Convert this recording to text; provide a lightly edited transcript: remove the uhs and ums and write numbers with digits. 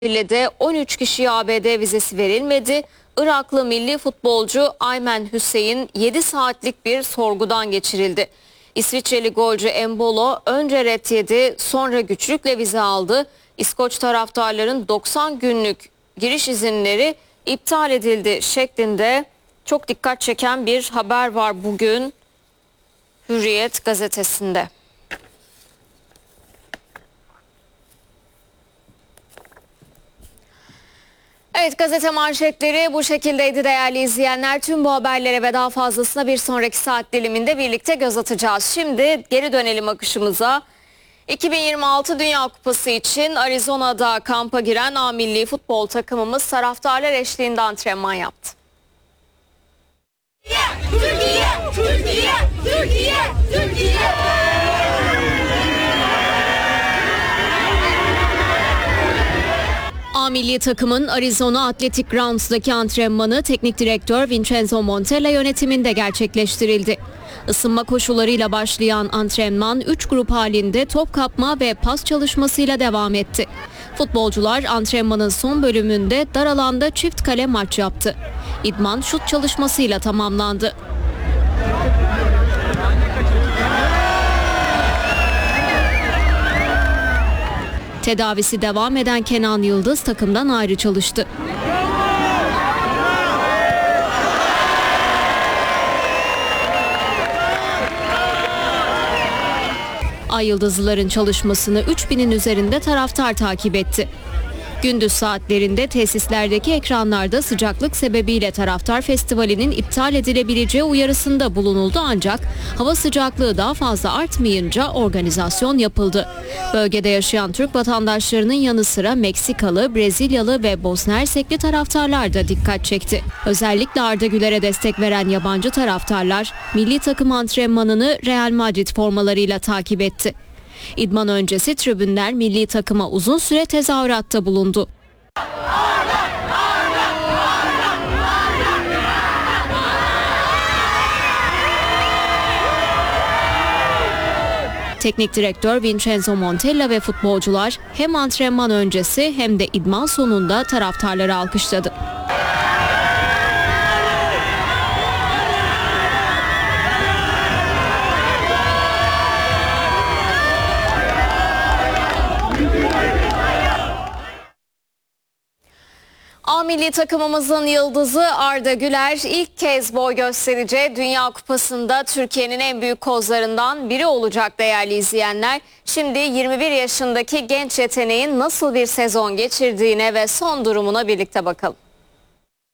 de 13 kişiye ABD vizesi verilmedi. Iraklı milli futbolcu Aymen Hüseyin 7 saatlik bir sorgudan geçirildi. İsviçreli golcü Embolo önce ret yedi, sonra güçlükle vize aldı. İskoç taraftarların 90 günlük giriş izinleri iptal edildi şeklinde çok dikkat çeken bir haber var bugün Hürriyet gazetesinde. Evet, gazete manşetleri bu şekildeydi değerli izleyenler. Tüm bu haberlere ve daha fazlasına bir sonraki saat diliminde birlikte göz atacağız. Şimdi geri dönelim akışımıza. 2026 Dünya Kupası için Arizona'da kampa giren A milli futbol takımımız taraftarlar eşliğinde antrenman yaptı. Türkiye, Türkiye, Türkiye, Türkiye. A milli takımın Arizona Athletic Grounds'daki antrenmanı teknik direktör Vincenzo Montella yönetiminde gerçekleştirildi. Isınma koşullarıyla başlayan antrenman 3 grup halinde top kapma ve pas çalışmasıyla devam etti. Futbolcular antrenmanın son bölümünde dar alanda çift kale maç yaptı. İdman şut çalışmasıyla tamamlandı. Tedavisi devam eden Kenan Yıldız takımdan ayrı çalıştı. Ay Yıldızlıların çalışmasını 3000'in üzerinde taraftar takip etti. Gündüz saatlerinde tesislerdeki ekranlarda sıcaklık sebebiyle taraftar festivalinin iptal edilebileceği uyarısında bulunuldu ancak hava sıcaklığı daha fazla artmayınca organizasyon yapıldı. Bölgede yaşayan Türk vatandaşlarının yanı sıra Meksikalı, Brezilyalı ve Bosna Hersekli taraftarlar da dikkat çekti. Özellikle Arda Güler'e destek veren yabancı taraftarlar milli takım antrenmanını Real Madrid formalarıyla takip etti. İdman öncesi tribünler milli takıma uzun süre tezahüratta bulundu. Teknik direktör Vincenzo Montella ve futbolcular hem antrenman öncesi hem de idman sonunda taraftarları alkışladı. A milli takımımızın yıldızı Arda Güler ilk kez boy göstereceği Dünya Kupası'nda Türkiye'nin en büyük kozlarından biri olacak değerli izleyenler. Şimdi 21 yaşındaki genç yeteneğin nasıl bir sezon geçirdiğine ve son durumuna birlikte bakalım.